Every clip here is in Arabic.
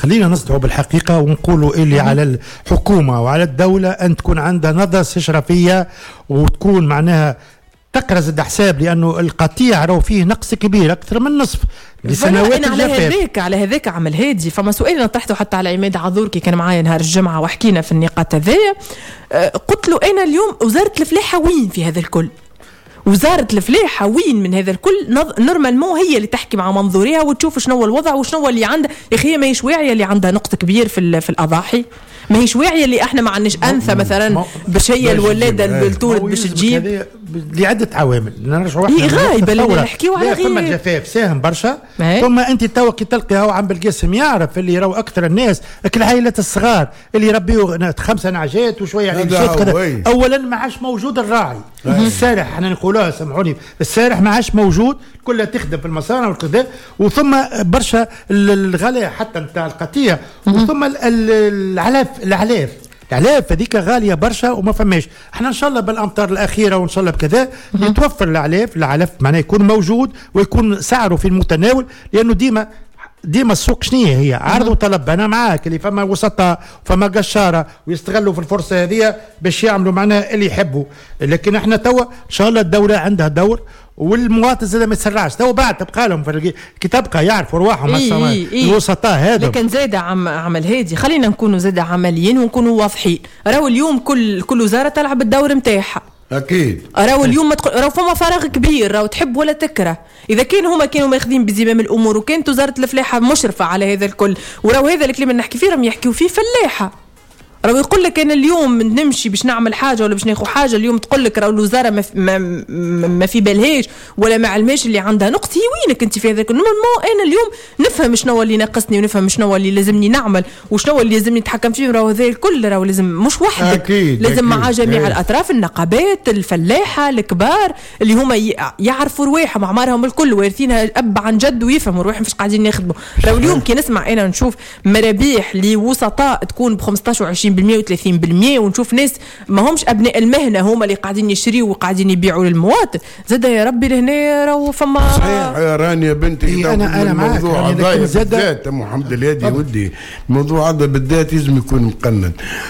خلينا نصدعوا بالحقيقة ونقولوا اللي على الحكومة وعلى الدولة أن تكون عندها نظرة استشرافية وتكون معناها تقرا زاد حساب، لانه القطيع راهو فيه نقص كبير اكثر من نصف لسنوات الجفاف. على هذاك عمل هادي. فما سؤال انا طرحته حتى على عماد عذور كي كان معايا نهار الجمعه وحكينا في النقاط هذيا. قلت له انا اليوم وزاره الفلاحه وين في هذا الكل؟ وزاره الفلاحه وين من هذا الكل؟ نورمالمون هي اللي تحكي مع منظورها وتشوف شنو الوضع وشنو اللي عندها. يا اخي ما هيش واعيه اللي عندها نقص كبير في الاضاحي، ما هيش واعيه اللي احنا ما عندناش انثى مثلا باش هي الولاده اللي تولد باش تجيب لعده عوامل. نرجعوا هي غايبه اللي نحكيو على غير ثم الجفاف ساهم برشا. ثم انت توا كي تلقي هو عم بالقاسم يعرف اللي راهو اكثر الناس العائلات الصغار اللي يربيوا 5 نعجات وشويه على اولا ما عادش موجود الراعي. السارح احنا نقولوها سامحوني، السارح ما عادش موجود، كلها تخدم في المصانع وكذا. وثم برشا الغلاء حتى نتاع القطيع. وثم العلاف هذيك غاليه برشا وما فماش. احنا ان شاء الله بالامطار الاخيره وان شاء الله بكذا يتوفر العلاف معناه يكون موجود ويكون سعره في المتناول، لانه ديما السوق شنية هي عرض وطلب. انا معاك اللي فما وسطاء فما قشاره ويستغلوا في الفرصه هذه باش يعملوا معناها اللي يحبوا. لكن احنا توا ان شاء الله الدوله عندها دور والمواطن زاد ما يتسرعش. تو بعد تبقى لهم كي تبقى يعرفوا رواحهم الوسطاء هذا. لكن زاد عمل هادي خلينا نكونوا زاد عمليين ونكونوا واضحين. راهو اليوم كل وزاره تلعب الدور نتاعها اكيد. راهو اليوم راهو فما فراغ كبير، راهو تحب ولا تكره. اذا هما كانوا ماخذين بزمام الامور وكانت وزاره الفلاحه مشرفه على هذا الكل، وراهو هذا الكلام اللي نحكي فيه راهم يحكيوا فيه فلاحه. راهو يقول لك انا اليوم نمشي باش نعمل حاجه ولا باش ناخذ حاجه، اليوم تقول لك راهو الوزاره ما في بالهاش ولا ما علماش اللي عندها نقص. هي وينك انت في هذاك نورمالمون؟ انا اليوم نفهم شنو اللي ناقصني ونفهم شنو اللي لازمني نعمل وشنو اللي لازمني نتحكم فيه. راهو هذا الكل راهو لازم مش وحدك، لازم مع جميع الاطراف، النقابات، الفلاحه الكبار اللي هما يعرفوا رواحهم اعمارهم الكل وارثينها اب عن جد ويفهموا رواحهم فاش قاعدين يخدموا. راهو اليوم كي نسمع انا نشوف مرابيح لوسطاء تكون ب 15 و20% و30%، ونشوف ناس ما همش ابناء المهنه هما اللي قاعدين يشريوا وقاعدين يبيعوا للمواطن. زاد يا ربي لهنا راهو فما صحيح يا راني يا بنتي. انا معاك الموضوع بالذات محمد الهادي ودي الموضوع هذا بالذات لازم يكون مقنن.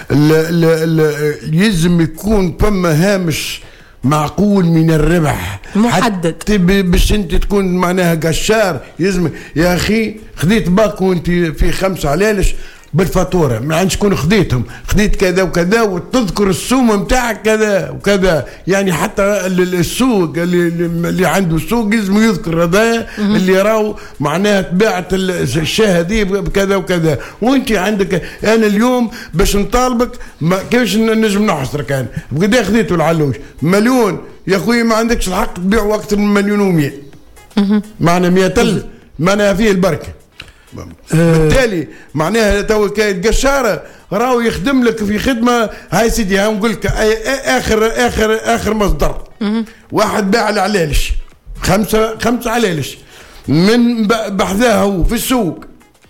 لازم يكون فما هامش معقول من الربح محدد باش انت تكون معناها قشار. لازم يا اخي خديت باك وانت في 5 علالش بالفاتوره ما عندش تكون خديت كذا وكذا وتذكر السوم نتاعك كذا وكذا. يعني حتى السوق اللي عنده السوق لازم يذكر هذا اللي راهو معناها تباعت الشاه هذه بكذا وكذا. وانت عندك انا اليوم باش نطالبك كيفاش نجم نحصرك انا بقد خديته العلوش مليون يا اخوي ما عندكش الحق تبيعه اكثر من 1,100,000 معناها 100,000 معناها فيه البركه. بالتالي معناها تو كاين قشاره راهو يخدم لك في خدمه. هاي سيدي نقول لك اخر مصدر واحد باع العلالش 5 علالش من بحذاه هو في السوق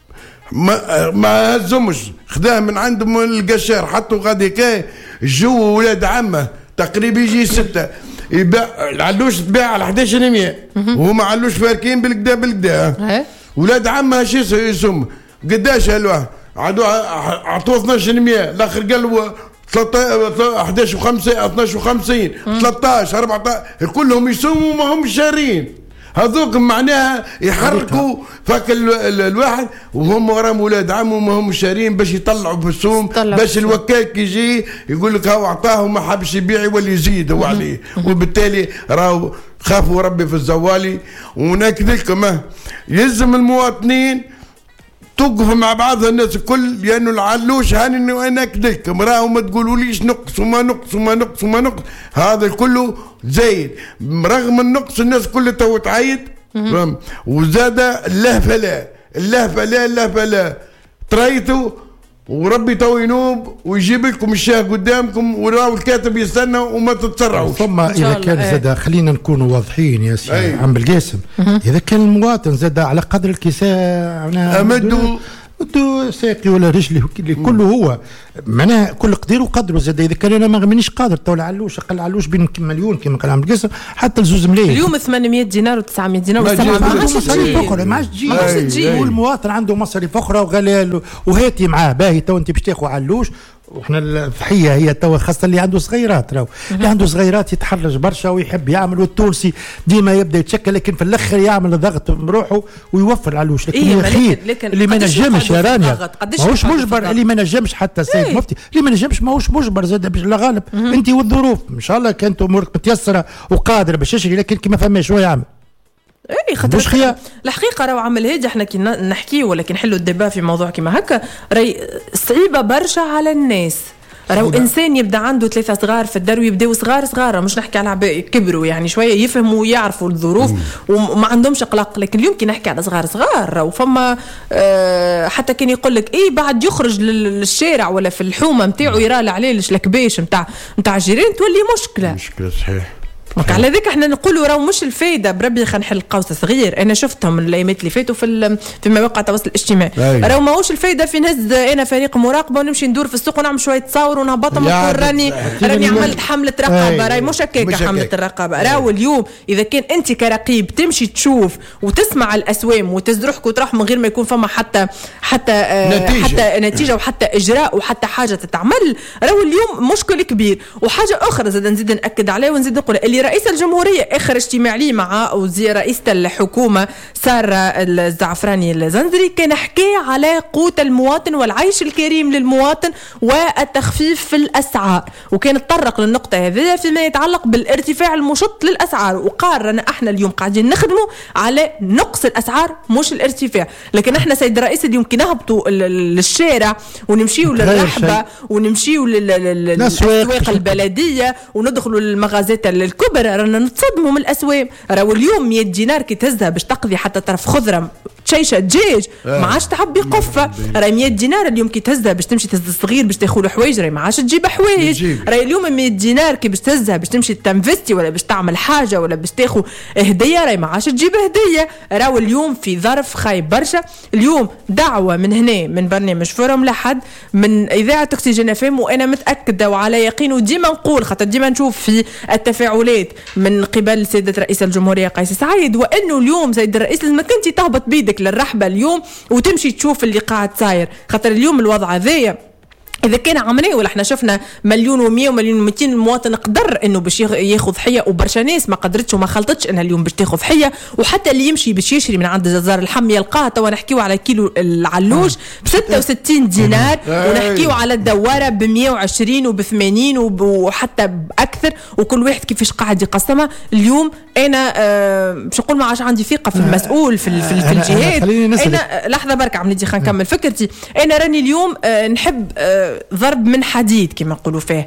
ما هزمش خداه من عندهم القشار حطوا غادي كاي جو ولاد عمه تقريبا يجي 6 يباع العلوش تباع على 11,100 وهما علوش فاركين بالكدا ولاد عمها شو يسمى قداش الواحد عطوه 12,100 الاخر قال له 11 و5 12 و50 13 14 كلهم يسموا ما هم شارين. هذوك معناها يحركوا فك الواحد وهم وراهم ولاد عمه ما هم شارين باش يطلعوا بالسوم باش الوكاك يجي يقول لك هو اعطاه وما حبش يبيع ولا يزيد عليه. وبالتالي راهو خافوا ربي في الزوالي. ونكذلكم يلزم المواطنين توقف مع بعض الناس الكل لانه العلوش هاني انه انا كذلكم راهو ما تقولوليش نقص وما نقص هذا كله زايد. رغم النقص الناس كلها تو تعيد وزاد الله فلا تريتوا وربي تو ينوب ويجيب لكم الشاه قدامكم وراو الكاتب يستنى وما تتسرعوش. ثم اذا كان زاد خلينا نكونوا واضحين يا سيدي عم بالقاسم، اذا كان المواطن زاد على قدر الكساء امدوا ساقي ولا رجلي كله هو معناها كل قدير وقدره. زاد اذا كان انا مانيش قادر تو العلوش اقل علوش بين مليون كما قال عبد القاسم حتى الزوز ملايين اليوم 800 دينار و900 دينار ما عادش تجي والمواطن عنده مصاريف اخرى وغلال وهاتي معاه باهي تو انت باش تاخذ علوش. وإحنا الضحية هي توا خاصة اللي عنده صغيرات راهو اللي عنده صغيرات يتحرج برشا ويحب يعمل والتونسي ديما يبدا يتشكل لكن في الأخر يعمل ضغط بروحه ويوفر علوش. لكن يا أخي اللي ما نجمش يا رانيا ماهوش مجبر اللي ما نجمش حتى السيد مفتي اللي ما نجمش ماهوش مجبر زاد باش لا غالب أنت والظروف إن شاء الله كانت أمورك متيسرة وقادرة باش تشري لكن كي ما فماش شو يعمل. اي خاطر الحقيقه راهو عمل هيجي احنا كي نحكيو ولا كي نحلوا الدبا في موضوع كيما هكا راهي صعيبه برشا على الناس. راهو انسان يبدا عنده 3 صغار في الدار ويبداو صغار مش نحكي على عباء كبروا يعني شويه يفهموا ويعرفوا الظروف وما عندهمش قلق. لكن اليوم كي نحكي على صغار راهو فما حتى كان يقول لك ايه بعد يخرج للشارع ولا في الحومه نتاعو يرى العلالش الكباش نتاع الجيران تولي مشكله صحيح. على ذلك احنا نقولوا راهو مش الفايده بربي خلينا نحل قوس صغير. انا شفتهم الايامات اللي فاتوا في مواقع التواصل الاجتماعي راهو ماهوش الفايده في ناس انا فريق مراقبه ونمشي ندور في السوق ونعمل شويه تصاور ونهبطهم ونقول راني عملت حمله رقابه. راهي مش هكاك حمله الرقابه. راهو اليوم اذا كان انت كرقيب تمشي تشوف وتسمع الاسوام وتزرحك وتروح من غير ما يكون فما حتى نتيجه وحتى اجراء وحتى حاجه تتعمل راهو اليوم مشكل كبير. وحاجه اخرى زاد نزيد ناكد عليه ونزيد نقول اللي رئيس الجمهورية آخر اجتماع لي مع رئيسة الحكومة سارة الزعفراني الزنزري كان حكي على قوت المواطن والعيش الكريم للمواطن والتخفيف في الأسعار وكان تطرق للنقطة هذه فيما يتعلق بالارتفاع المشط للأسعار وقال احنا اليوم قاعدين نخدموا على نقص الأسعار مش الارتفاع. لكن احنا سيد الرئيس اليوم كي نهبطوا للشارع ونمشيوا للرحبة ونمشيوا للأسواق البلدية وندخلوا للمغازات الكبرى رانا نتصدموا من الاسوام. راهو اليوم 100 دينار كي تهزها باش تقضي حتى طرف خضره شيشه دجاج ما عادش تحب يقفه. راهي 100 دينار اليوم كي تهزها باش تمشي تهز الصغير باش تاخذ حوايج راهي ما عادش تجيب حوايج. راهي اليوم 100 دينار كي باش تهزها باش تمشي تنفستي ولا باش تعمل حاجه ولا باش تاخذ هديه راهي ما عادش تجيب هديه. راهو اليوم في ظرف خايب برشا. اليوم دعوه من هنا من برنامج فورم لحد من اذاعه اكسجين افام وانا متاكده وعلى يقين وديما نقول خاطر ديما نشوف في التفاعلات من قبل سيدة رئيس الجمهورية قيس سعيد وأنه اليوم سيد الرئيس لازم كنتي تهبط بيدك للرحبة اليوم وتمشي تشوف اللي قاعد صاير. خاطر اليوم الوضع ذي إذا كان عمليه ولا احنا شفنا 1,100,000 و1,200,000 المواطن قدر إنه باش ياخذ ضحية وبرشا ناس ما قدرتش وما خلطتش إنها اليوم باش تاخذ ضحية. وحتى اللي يمشي باش يشري من عند جزار اللحم يلقاه توا نحكيو على كيلو العلوش ب66 دينار ونحكيو على الدوارة ب120 وب80 وحتى بأكثر وكل واحد كيفاش قاعد يقسمها. اليوم أنا باش نقول ما عادش عندي ثقة في المسؤول في الجهات. أنا لحظة برك عملتي خلينا نكمل فكرتي. أنا راني اليوم نحب ضرب من حديد كما نقولوا فيه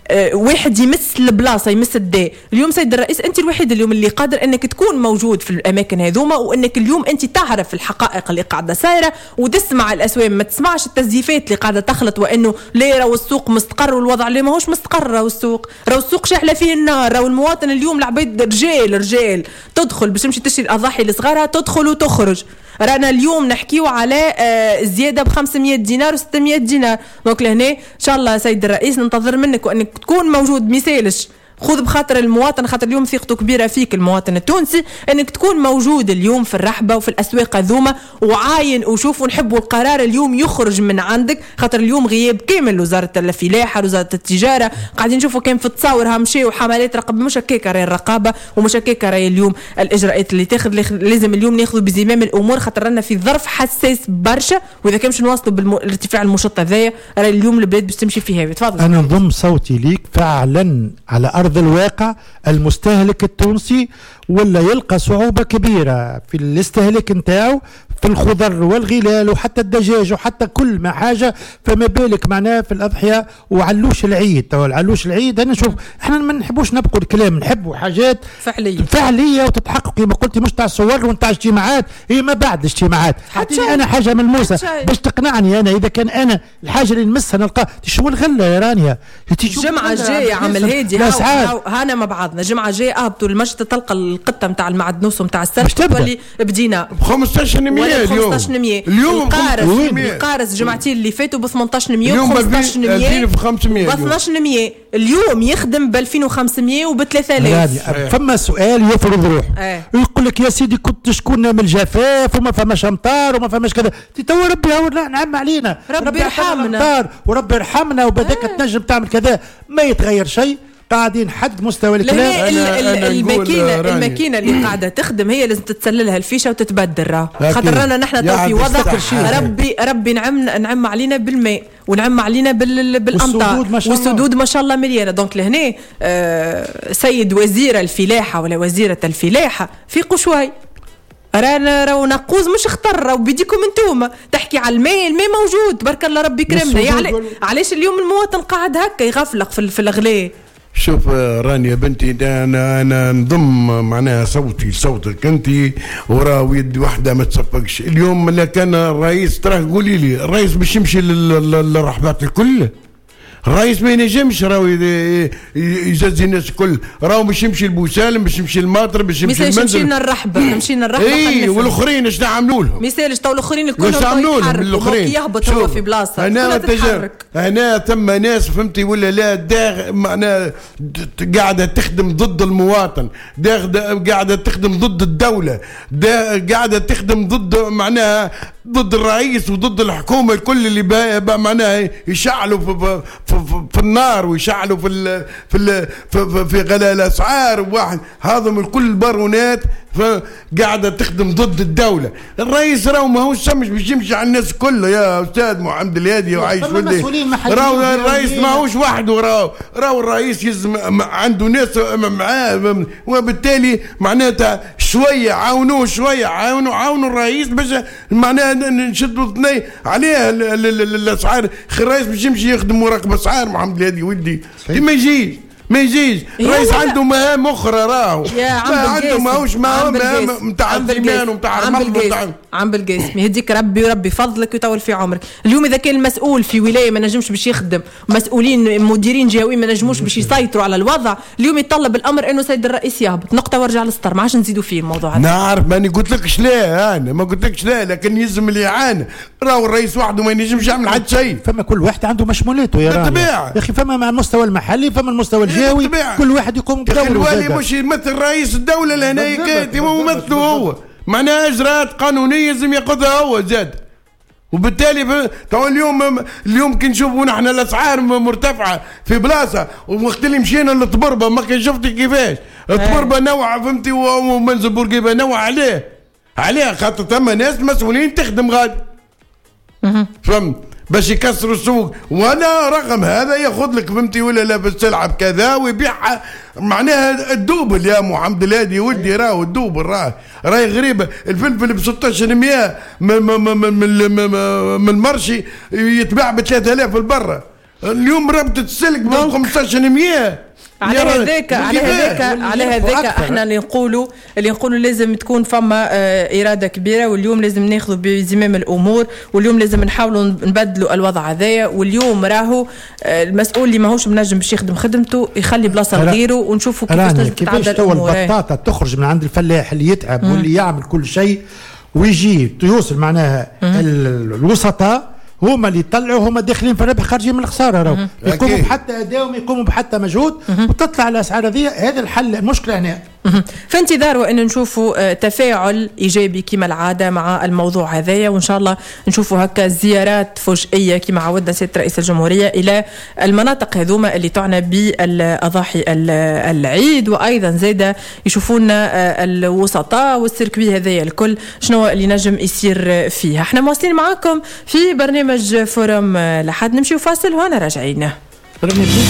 واحد يمس البلاصه يمس الداء. اليوم سيد الرئيس انت الوحيد اليوم اللي قادر انك تكون موجود في الاماكن هذوما وانك اليوم انت تعرف الحقائق اللي قاعده صايره وتسمع الاسوام ما تسمعش التزييفات اللي قاعده تخلط وانه لا راهو السوق مستقر والوضع اللي ماهوش مستقر. راهو السوق شاحله فيه النار. راهو المواطن اليوم العباد رجال تدخل باش تمشي تشتري الاضاحي الصغيره تدخل وتخرج. رانا اليوم نحكيو على زياده ب500 دينار و600 دينار. دونك لهنا ان شاء الله سيد الرئيس ننتظر منك وانك تكون موجود مثالش خذ بخاطر المواطن خاطر اليوم ثقته كبيره فيك المواطن التونسي انك تكون موجود اليوم في الرحبه وفي الاسواق هذوما وعاين وشوف ونحبوا القرار اليوم يخرج من عندك. خاطر اليوم غياب كامل وزاره الفلاحه وزاره التجاره قاعدين نشوفوا كان في التصاور مشاو وحملات رقابه مش هكاكه راهي الرقابه ومش هكاكه راهي اليوم الاجراءات اللي تاخذ لازم اليوم ناخذوا بزمام الامور خاطر رانا في ظرف حساس برشا واذا كان مش نواصلوا بالارتفاع المشط هذايا راهي اليوم البلاد باش تمشي فيها. تفضل. انا نضم صوتي ليك فعلا على ارض الواقع المستهلك التونسي ولا يلقى صعوبة كبيرة في الاستهلاك نتاعو في الخضر والغلال وحتى الدجاج وحتى كل ما حاجة. فما بالك معناه في الأضحية وعلوش العيد. تو العلوش العيد أنا نشوف احنا ما نحبوش نبقوا الكلام نحبوا حاجات فعلية وتتحقق كما قلتي مش تاع صور ونتاع اجتماعات هي ما بعد الاجتماعات. حتى أنا حاجة ملموسة باش تقنعني أنا إذا كان أنا الحاجة اللي نمسها نلقاها شو الغلة يا رانيا الجمعة الجاية عمل هادي سؤال هانا مع بعضنا جمعه جايه اهبطوا المجد تلقى القطه نتاع المعدنوس ونتاع السرق تولي بدينا ب 1500 اليوم اليوم القارص جمعتين اللي فاتوا ب 1800 اليوم ب 1500 2500 ب 1200 اليوم يخدم ب 2500 وب 3000. فما سؤال يفرض روح يقول لك يا سيدي كنت شكون من الجفاف وما فماش امطار وما فماش كذا توا ربي نعم علينا ربي يرحمنا وربي يرحمنا وبداك تنجم تعمل كذا ما يتغير شيء قاعدين حد مستوى الكلام. الماكينه اللي قاعده تخدم هي لازم تتسللها الفيشه وتتبدل خاطر رانا نحن تو في وضع ربي نعم علينا بالماء ونعم علينا بالامطار والسدود ما شاء الله مليانه. دونك لهنا سيد وزير الفلاحه ولا وزيره الفلاحه فيقوا شوي رانا راهو نقوز مش اختر راهو بيديكم انتوما تحكي على الماء موجود تبارك الله ربي كرمنا يعني علاش اليوم المواطن قاعد هكا يغفلق في الاغلاء. شوف راني يا بنتي انا نضم معناها صوتك انت وراه يدي واحده ما تصفقش. اليوم اللي كان الرئيس تراه قولي لي الرئيس باش يمشي للرحبات الكل الرئيس ما ينجمش راهو يجزي الناس الكل راهو باش يمشي لبوسالم باش يمشي لماطر باش يمشي للمنزل مشينا الرحبه اي والاخرين ايش نعملوا لهم مثالش تو الاخرين كلهم يتحركوا يهبط هو في بلاصه انا ثم ناس فهمتي ولا لا معناها قاعده تخدم ضد المواطن قاعده تخدم ضد الدوله قاعده تخدم ضد معناها ضد الرئيس وضد الحكومه الكل اللي معناها يشعلوا في النار ويشعلوا في غلاء الاسعار واحد هذا من كل البارونات قاعده تخدم ضد الدوله. الرئيس راهو ماهوش سمش باش يمشي على الناس كلها يا استاذ محمد الهادي وعايش ولدي راهو الرئيس ماهوش وحده راهو الرئيس يزم عنده ناس معاه وبالتالي معناتها شويه عاونوا الرئيس باش معناها نشدوا الاثنين عليه الاسعار. الرئيس باش يمشي يخدم مراقبه اسعار محمد الهادي ولدي ما يجيش الرئيس عنده مهام اخرى راهو عنده ماهوش مهام نتاع الزمان ونتاع المرض عم بالقاسم يهديك ربي وربي فضلك ويطول في عمرك. اليوم اذا كان المسؤول في ولايه ما نجمش باش يخدم مسؤولين مديرين جهويين ما نجموش باش يسيطروا على الوضع اليوم يتطلب الامر انه سيد الرئيس يهبط نقطه وارجع للسطر ما عادش نزيدوا فيه الموضوع هذا. نعرف ماني قلت لكش لا انا ما قلت لكش لا لكن يلزم اللي يعاني راهو الرئيس وحده ما ينجمش يعمل حد شيء. فما كل واحد عنده مشمولاته يا اخي فما مع المستوى المحلي فما المستوى الجهوي كل واحد يقوم بدوره. الوالي مش يمثل رئيس الدوله لهنا كاتي ممثله هو معناها اجراءات قانونيه لازم ياخذها هو زاد. وبالتالي تو اليوم كي نشوفوا نحن الاسعار مرتفعه في بلاصه ووقت اللي مشينا للطبربه ما كان شفتي كيفاش الطبربه نوع فهمتي ومنزل بورقيبه نوع عليه خاطر ثم ناس مسؤولين تخدم غادي فهمت باش يكسروا السوق ولا رقم هذا ياخذ لك فهمتي ولا لا بس تلعب كذا ويبيعها معناها الدوبل يا محمد الهادي ولدي راهو الدوبل راهي غريبه. الفلفل ب 1600 من المرشي يتباع ب 3000 البرة اليوم ربطة السلك ب 1500 على هذاك احنا اللي نقولوا لازم تكون فما اراده كبيره واليوم لازم ناخذ بزمام الامور واليوم لازم نحاولوا نبدلوا الوضع هذايا. واليوم راهو المسؤول اللي ماهوش منجم باش يخدم خدمته يخلي بلاصه لغيره ونشوفوا كيفاش تتعدل الامور. البطاطا تخرج من عند الفلاح اللي يتعب واللي يعمل كل شيء ويجي يوصل معناها الوسطاء هما اللي يطلعوا هما داخلين في الربح خارجين من الخساره راهو يقوموا بحتى اداهم يقوموا بحتى مجهود وتطلع الاسعار هذه. هذا الحل المشكله هنا في انتظار ان نشوفوا تفاعل ايجابي كما العاده مع الموضوع هذايا وان شاء الله نشوفوا هكا زيارات فجئيه كما عودنا سياده رئيس الجمهوريه الى المناطق هذوما اللي تعنى بالاضاحي العيد وايضا زاده يشوفونا الوسطاء والسيركوي هذايا الكل شنو اللي نجم يصير فيها. احنا مواصلين معاكم في برنامج فورم لحد نمشي وفاصل وهنا راجعين.